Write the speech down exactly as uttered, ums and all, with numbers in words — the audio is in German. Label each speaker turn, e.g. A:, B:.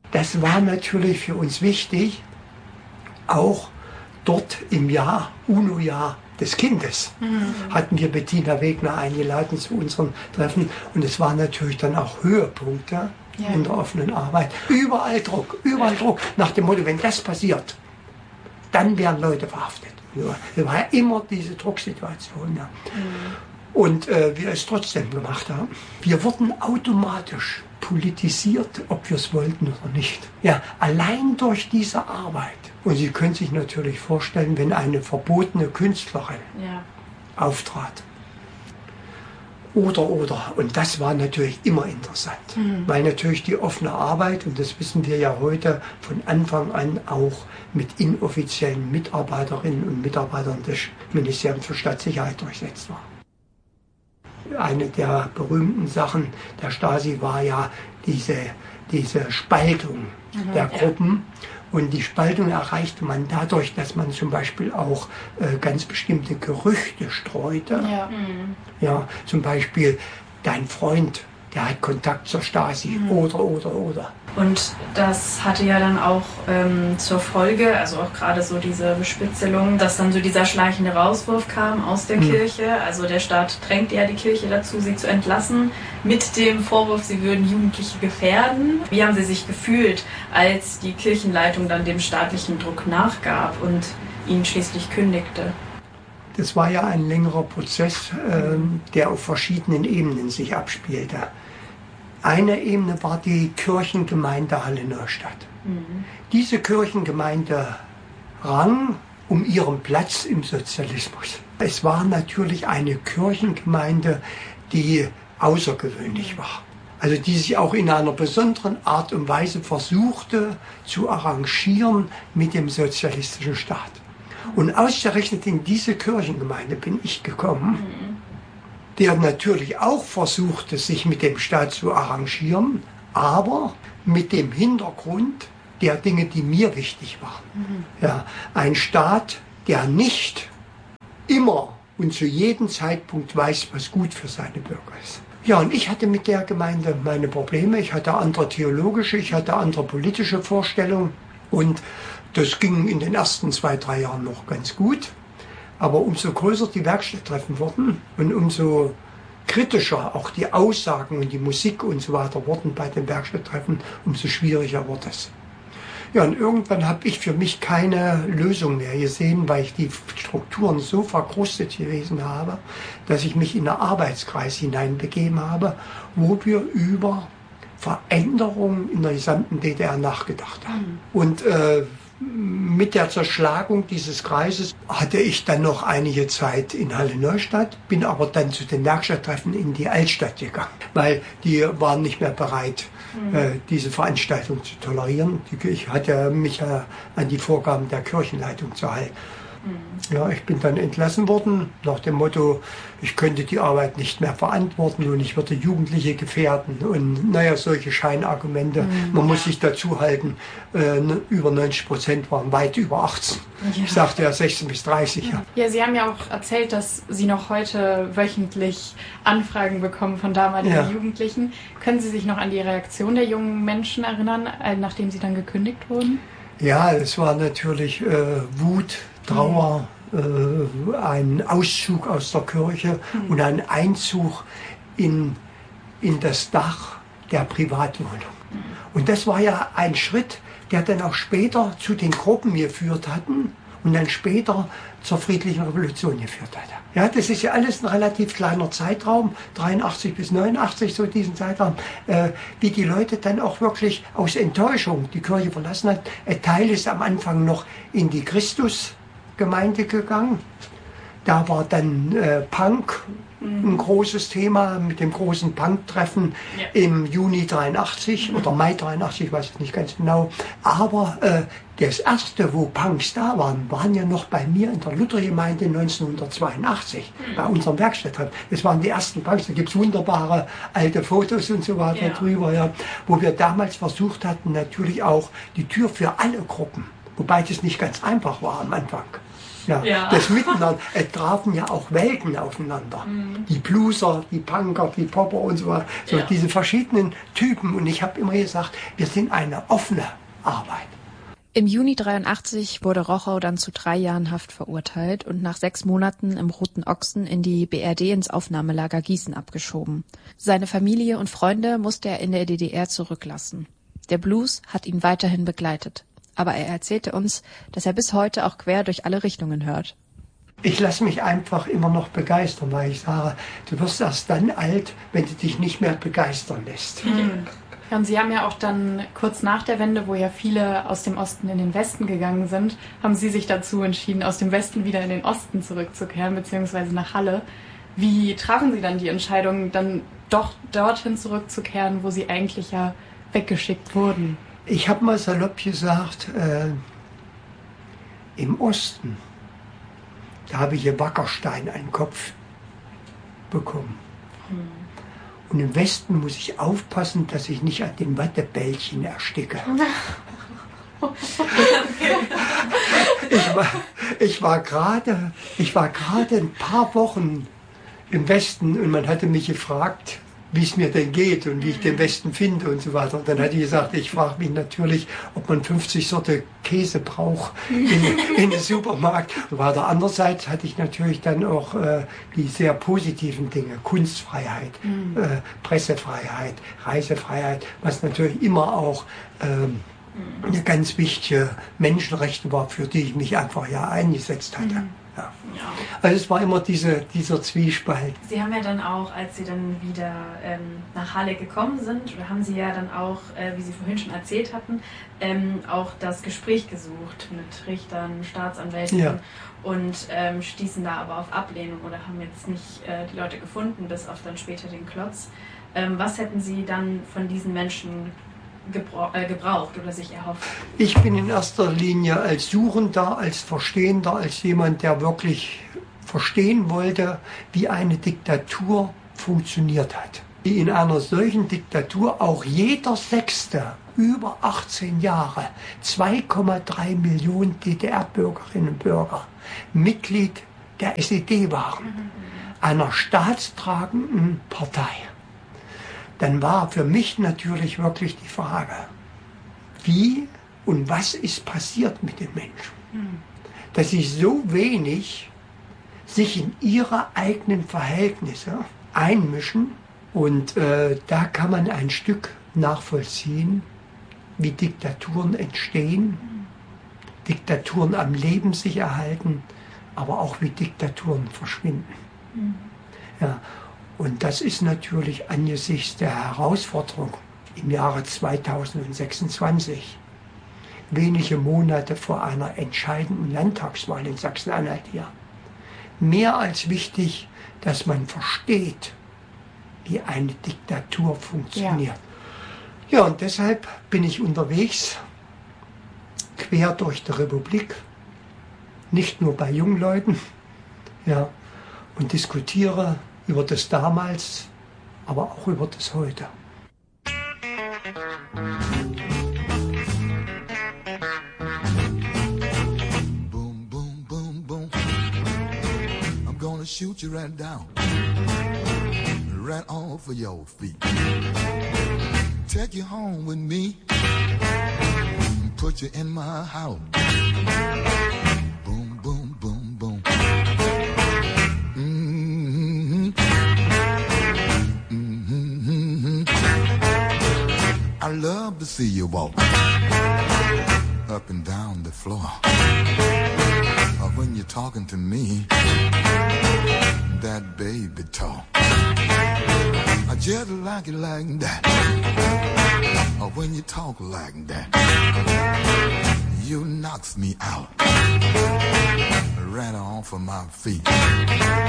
A: das war natürlich für uns wichtig, auch dort im Jahr, UNO-Jahr des Kindes, mhm. hatten wir Bettina Wegner eingeladen zu unseren Treffen. Und es waren natürlich dann auch Höhepunkte ja. in der offenen Arbeit. Überall Druck, überall Druck. Nach dem Motto, wenn das passiert, dann werden Leute verhaftet. Es war ja immer diese Drucksituation. Ja. Mhm. Und äh, wir es trotzdem gemacht haben. Wir wurden automatisch politisiert, ob wir es wollten oder nicht. Ja, allein durch diese Arbeit. Und Sie können sich natürlich vorstellen, wenn eine verbotene Künstlerin ja. auftrat. Oder, oder. Und das war natürlich immer interessant. Mhm. Weil natürlich die offene Arbeit, und das wissen wir ja heute, von Anfang an auch mit inoffiziellen Mitarbeiterinnen und Mitarbeitern des Ministeriums für Staatssicherheit durchsetzt war. Eine der berühmten Sachen der Stasi war ja diese, diese Spaltung mhm, der Gruppen. Ja. Und die Spaltung erreichte man dadurch, dass man zum Beispiel auch äh, ganz bestimmte Gerüchte streute. Ja. Mhm. Ja, zum Beispiel, dein Freund, der hat Kontakt zur Stasi, mhm. oder, oder, oder.
B: Und das hatte ja dann auch ähm, zur Folge, also auch gerade so diese Bespitzelung, dass dann so dieser schleichende Rauswurf kam aus der mhm. Kirche. Also der Staat drängte ja die Kirche dazu, sie zu entlassen, mit dem Vorwurf, sie würden Jugendliche gefährden. Wie haben Sie sich gefühlt, als die Kirchenleitung dann dem staatlichen Druck nachgab und ihn schließlich kündigte?
A: Das war ja ein längerer Prozess, äh, der auf verschiedenen Ebenen sich abspielte. Eine Ebene war die Kirchengemeinde Halle-Neustadt. Mhm. Diese Kirchengemeinde rang um ihren Platz im Sozialismus. Es war natürlich eine Kirchengemeinde, die außergewöhnlich war. Also die sich auch in einer besonderen Art und Weise versuchte zu arrangieren mit dem sozialistischen Staat. Und ausgerechnet in diese Kirchengemeinde bin ich gekommen, mhm. der natürlich auch versuchte, sich mit dem Staat zu arrangieren, aber mit dem Hintergrund der Dinge, die mir wichtig waren. Mhm. Ja, ein Staat, der nicht immer und zu jedem Zeitpunkt weiß, was gut für seine Bürger ist. Ja, und ich hatte mit der Gemeinde meine Probleme. Ich hatte andere theologische, ich hatte andere politische Vorstellungen. Und das ging in den ersten zwei, drei Jahren noch ganz gut. Aber umso größer die Werkstatttreffen wurden und umso kritischer auch die Aussagen und die Musik und so weiter wurden bei den Werkstatttreffen, umso schwieriger wurde es. Ja, und irgendwann habe ich für mich keine Lösung mehr gesehen, weil ich die Strukturen so verkrustet gewesen habe, dass ich mich in einen Arbeitskreis hineinbegeben habe, wo wir über Veränderungen in der gesamten D D R nachgedacht haben. Mhm. Und äh, mit der Zerschlagung dieses Kreises hatte ich dann noch einige Zeit in Halle-Neustadt, bin aber dann zu den Werkstatttreffen in die Altstadt gegangen, weil die waren nicht mehr bereit, mhm. äh, diese Veranstaltung zu tolerieren. Ich hatte mich ja an die Vorgaben der Kirchenleitung zu halten. Mhm. Ja, ich bin dann entlassen worden, nach dem Motto, ich könnte die Arbeit nicht mehr verantworten und ich würde Jugendliche gefährden und naja, solche Scheinargumente. Mhm. Man muss sich dazu halten, äh, über neunzig Prozent waren weit über achtzehn. Ja. Ich sagte ja sechzehn bis dreißig. Ja.
B: Ja, Sie haben ja auch erzählt, dass Sie noch heute wöchentlich Anfragen bekommen von damaligen ja. Jugendlichen. Können Sie sich noch an die Reaktion der jungen Menschen erinnern, nachdem Sie dann gekündigt wurden?
A: Ja, es war natürlich äh, Wut, Trauer, äh, ein Auszug aus der Kirche mhm. und ein Einzug in, in das Dach der Privatwohnung. Mhm. Und das war ja ein Schritt, der dann auch später zu den Gruppen geführt hatten und dann später zur friedlichen Revolution geführt hatte. Ja, das ist ja alles ein relativ kleiner Zeitraum, dreiundachtzig bis neunundachtzig, so diesen Zeitraum, äh, wie die Leute dann auch wirklich aus Enttäuschung die Kirche verlassen hat. Ein Teil ist am Anfang noch in die Christusgemeinde gegangen. Da war dann äh, Punk mhm. ein großes Thema mit dem großen Punk-Treffen ja. im Juni dreiundachtzig mhm. oder Mai dreiundachtzig, ich weiß es nicht ganz genau. Aber äh, das erste, wo Punks da waren, waren ja noch bei mir in der Luthergemeinde neunzehnhundertzweiundachtzig, mhm. bei unserem Werkstatttreffen. Das waren die ersten Punks, da gibt es wunderbare alte Fotos und so weiter ja. drüber, ja, wo wir damals versucht hatten, natürlich auch die Tür für alle Gruppen, wobei das nicht ganz einfach war am Anfang. Ja,
B: Ja.
A: Das Miteinander, es trafen ja auch Welten aufeinander. Mhm. Die Blueser, die Punker, die Popper und so weiter. So
B: Ja.
A: diese verschiedenen Typen. Und ich habe immer gesagt, wir sind eine offene Arbeit.
C: Im Juni dreiundachtzig wurde Rochow dann zu drei Jahren Haft verurteilt und nach sechs Monaten im Roten Ochsen in die B R D ins Aufnahmelager Gießen abgeschoben. Seine Familie und Freunde musste er in der D D R zurücklassen. Der Blues hat ihn weiterhin begleitet. Aber er erzählte uns, dass er bis heute auch quer durch alle Richtungen hört.
A: Ich lasse mich einfach immer noch begeistern, weil ich sage, du wirst erst dann alt, wenn du dich nicht mehr begeistern lässt.
D: Mhm. Ja, und Sie haben ja auch dann kurz nach der Wende, wo ja viele aus dem Osten in den Westen gegangen sind, haben Sie sich dazu entschieden, aus dem Westen wieder in den Osten zurückzukehren, beziehungsweise nach Halle. Wie trafen Sie dann die Entscheidung, dann doch dorthin zurückzukehren, wo Sie eigentlich ja weggeschickt wurden?
A: Ich habe mal salopp gesagt, äh, im Osten, da habe ich hier Wackerstein an den Kopf bekommen. Hm. Und im Westen muss ich aufpassen, dass ich nicht an den Wattebällchen ersticke. ich war, ich war gerade, ich war gerade ein paar Wochen im Westen und man hatte mich gefragt, wie es mir denn geht und wie ich den Westen finde und so weiter. Und dann hatte ich gesagt, ich frage mich natürlich, ob man fünfzig Sorte Käse braucht in, in den Supermarkt. Und weiter andererseits hatte ich natürlich dann auch äh, die sehr positiven Dinge, Kunstfreiheit, mhm. äh, Pressefreiheit, Reisefreiheit, was natürlich immer auch ähm, eine ganz wichtige Menschenrechte war, für die ich mich einfach ja eingesetzt hatte. Mhm. Ja. Ja. Also es war immer diese, dieser Zwiespalt.
B: Sie haben ja dann auch, als Sie dann wieder ähm, nach Halle gekommen sind, oder haben Sie ja dann auch, äh, wie Sie vorhin schon erzählt hatten, ähm, auch das Gespräch gesucht mit Richtern, Staatsanwälten ja. und ähm, stießen da aber auf Ablehnung oder haben jetzt nicht äh, die Leute gefunden, bis auf dann später den Klotz. Ähm, was hätten Sie dann von diesen Menschen Gebra- äh, gebraucht oder sich erhofft?
A: Ich bin in erster Linie als Suchender, als Verstehender, als jemand, der wirklich verstehen wollte, wie eine Diktatur funktioniert hat. Wie in einer solchen Diktatur auch jeder Sechste über achtzehn Jahre, zwei Komma drei Millionen D D R-Bürgerinnen und Bürger, Mitglied der S E D waren, mhm. einer staatstragenden Partei. Dann war für mich natürlich wirklich die Frage, wie und was ist passiert mit den Menschen, mhm. dass sie so wenig sich in ihre eigenen Verhältnisse einmischen. Und äh, da kann man ein Stück nachvollziehen, wie Diktaturen entstehen, mhm. Diktaturen am Leben sich erhalten, aber auch wie Diktaturen verschwinden. Mhm. Ja. Und das ist natürlich angesichts der Herausforderung im Jahre zweitausendsechsundzwanzig, wenige Monate vor einer entscheidenden Landtagswahl in Sachsen-Anhalt hier, mehr als wichtig, dass man versteht, wie eine Diktatur funktioniert. Ja, ja und deshalb bin ich unterwegs, quer durch die Republik, nicht nur bei jungen Leuten, ja, und diskutiere über das damals, aber auch über das heute.
E: Boom, boom, boom, boom. I'm gonna shoot you right down, right off of your feet. Take you home with me, put you in my house. Boom, boom, boom, boom. I love to see you walk up and down the floor. Or when you're talking to me, that baby talk. I just like it like that. Or when you talk like that, you knocks me out right off of my feet.